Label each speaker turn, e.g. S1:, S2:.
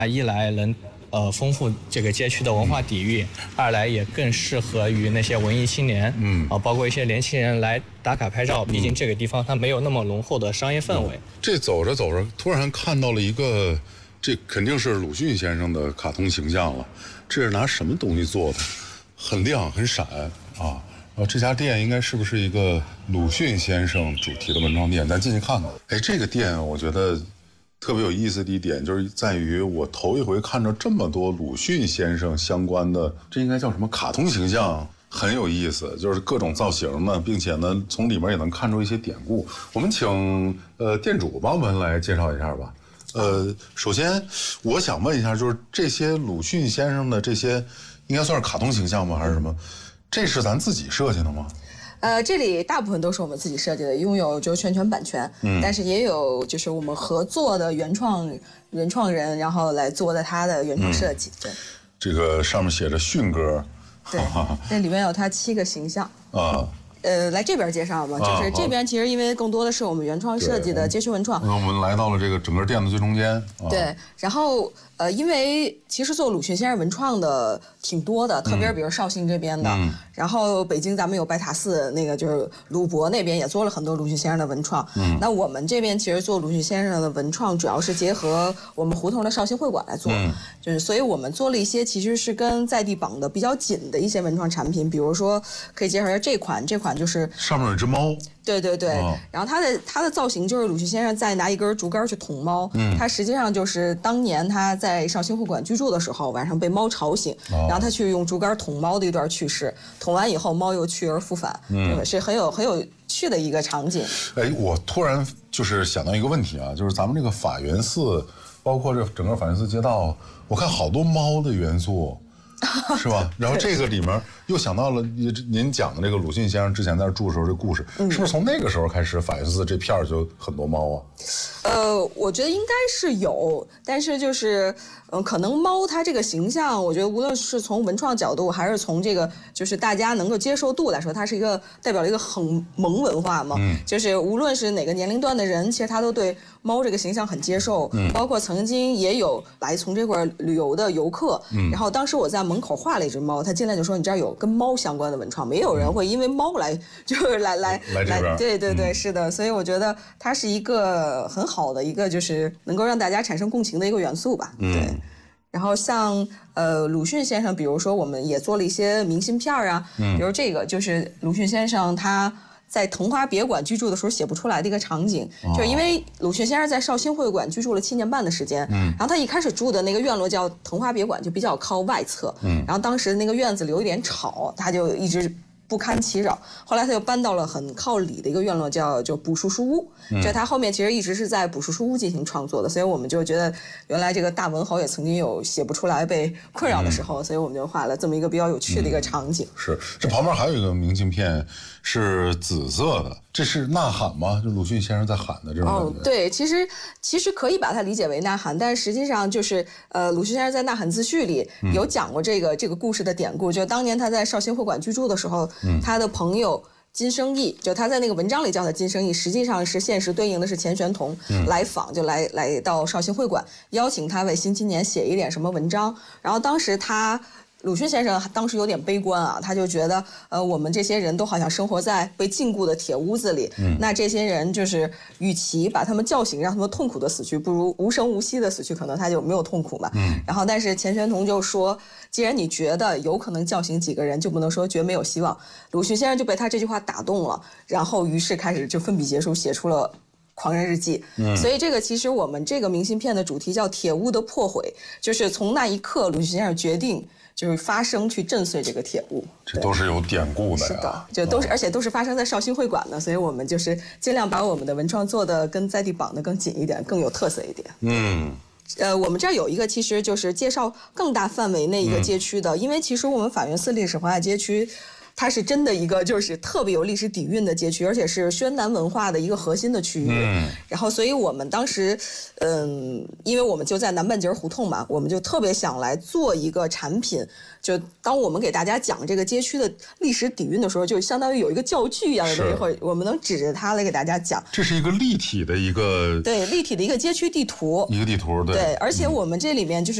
S1: 一来能丰富这个街区的文化底蕴，二来也更适合于那些文艺青年，包括一些年轻人来打卡拍照。毕竟这个地方它没有那么浓厚的商业氛围。
S2: 这走着走着，突然看到了一个，这肯定是鲁迅先生的卡通形象了。这是拿什么东西做的？很亮很闪啊！这家店应该是不是一个鲁迅先生主题的文创店？咱进去看看。哎，这个店我觉得特别有意思的一点就是在于我头一回看着这么多鲁迅先生相关的，这应该叫什么卡通形象，很有意思，就是各种造型呢，并且呢从里面也能看出一些典故。我们请店主帮我们来介绍一下吧。首先我想问一下，就是这些鲁迅先生的这些应该算是卡通形象吗？还是什么？这是咱自己设计的吗？
S3: 这里大部分都是我们自己设计的，拥有就是全版权，但是也有就是我们合作的原创人，然后来做的他的原创设计。对，
S2: 这个上面写着迅哥，
S3: 对，这里面有他7个形象啊。来这边介绍吧，就是这边其实因为更多的是我们原创设计的街区文创。
S2: 那我们来到了这个整个店的最中间。
S3: 对，然后因为其实做鲁迅先生文创的挺多的，特别比如绍兴这边的，然后北京咱们有白塔寺，那个就是鲁博那边也做了很多鲁迅先生的文创。那我们这边其实做鲁迅先生的文创，主要是结合我们胡同的绍兴会馆来做，就是所以我们做了一些其实是跟在地绑的比较紧的一些文创产品，比如说可以介绍一下这款就是
S2: 上面有一只猫。
S3: 对，然后它的造型就是鲁迅先生在拿一根竹竿去捅猫，他实际上就是当年他在绍兴会馆居住的时候，晚上被猫吵醒，然后他去用竹竿捅猫的一段趣事，捅完以后猫又去而复返，是很有趣的一个场景。
S2: 哎，我突然就是想到一个问题啊，就是咱们这个法源寺，包括这整个法源寺街道，我看好多猫的元素。是吧？然后这个里面又想到了您讲的这个鲁迅先生之前在这住的时候这故事，是不是从那个时候开始法源寺这片儿就很多猫啊？
S3: 我觉得应该是有，但是就是可能猫它这个形象，我觉得无论是从文创角度，还是从这个就是大家能够接受度来说，它是一个代表了一个很萌文化嘛。就是无论是哪个年龄段的人，其实他都对猫这个形象很接受。包括曾经也有来从这块旅游的游客，然后当时我在门口画了一只猫，他进来就说：“你这儿有跟猫相关的文创。”没有人会因为猫来就是来
S2: 这边。
S3: 对，是的。所以我觉得它是一个很好的一个就是能够让大家产生共情的一个元素吧。对。然后像鲁迅先生，比如说我们也做了一些明信片啊，比如这个就是鲁迅先生他在藤花别馆居住的时候写不出来的一个场景，就是因为鲁迅先生在绍兴会馆居住了7年半的时间，然后他一开始住的那个院落叫藤花别馆，就比较靠外侧，然后当时那个院子里有一点吵，他就一直不堪其扰，后来他就搬到了很靠里的一个院落，就卜树书屋。就他后面其实一直是在卜树书屋进行创作的，所以我们就觉得原来这个大文豪也曾经有写不出来被困扰的时候，所以我们就画了这么一个比较有趣的一个场景。
S2: 是，这旁边还有一个明信片是紫色的，这是呐喊吗？就鲁迅先生在喊的这种感觉。
S3: 对，其实可以把它理解为呐喊，但实际上就是鲁迅先生在《呐喊自序》里有讲过这个故事的典故，就当年他在绍兴会馆居住的时候，他的朋友金生义，就他在那个文章里叫他金生义，实际上是现实对应的是钱玄同来访，就来到绍兴会馆，邀请他为新青年写一点什么文章。然后当时鲁迅先生当时有点悲观啊，他就觉得我们这些人都好像生活在被禁锢的铁屋子里，那这些人就是与其把他们叫醒，让他们痛苦的死去，不如无声无息的死去，可能他就没有痛苦嘛。然后但是钱玄同就说，既然你觉得有可能叫醒几个人，就不能说绝没有希望。鲁迅先生就被他这句话打动了，然后于是开始就奋笔疾书，写出了狂人日记。所以这个其实我们这个明信片的主题叫铁屋的破毁，就是从那一刻鲁迅先生决定就是发声去震碎这个铁屋。
S2: 这都是有典故的呀。
S3: 是的，就都是而且都是发生在绍兴会馆的，所以我们就是尽量把我们的文创做的跟在地绑的更紧一点，更有特色一点。我们这儿有一个其实就是介绍更大范围那一个街区的，因为其实我们法源寺历史文化街区它是真的一个就是特别有历史底蕴的街区，而且是宣南文化的一个核心的区域。然后所以我们当时，因为我们就在南半截胡同嘛，我们就特别想来做一个产品。就当我们给大家讲这个街区的历史底蕴的时候，就相当于有一个教具一样的东西，会我们能指着它来给大家讲。
S2: 这是一个立体的一个
S3: 对立体的一个街区地图，
S2: 一个地图，
S3: 对，而且我们这里面就是